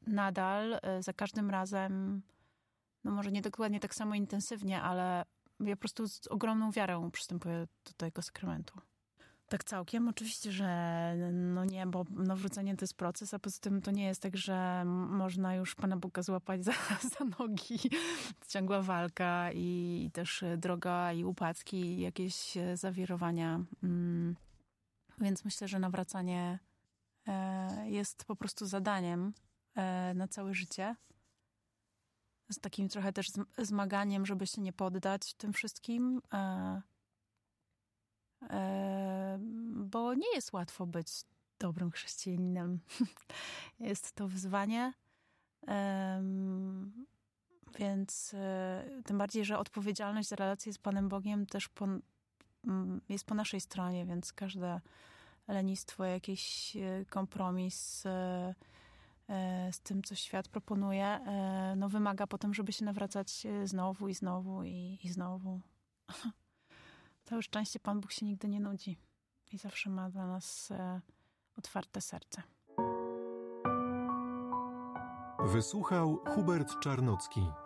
nadal za każdym razem, no może nie dokładnie tak samo intensywnie, ale ja po prostu z ogromną wiarą przystępuję do tego sakramentu. Tak całkiem? Oczywiście, że no nie, bo nawrócenie to jest proces, a poza tym to nie jest tak, że można już Pana Boga złapać za nogi. Ciągła walka i też droga i upadki i jakieś zawirowania. Więc myślę, że nawracanie jest po prostu zadaniem na całe życie. Z takim trochę też zmaganiem, żeby się nie poddać tym wszystkim. Bo nie jest łatwo być dobrym chrześcijaninem. Jest to wyzwanie. Więc tym bardziej, że odpowiedzialność za relację z Panem Bogiem też jest po naszej stronie, więc każde lenistwo, jakiś kompromis z tym, co świat proponuje, no wymaga potem, żeby się nawracać znowu i znowu i znowu. Całe szczęście Pan Bóg się nigdy nie nudzi i zawsze ma dla nas otwarte serce. Wysłuchał Hubert Czarnocki.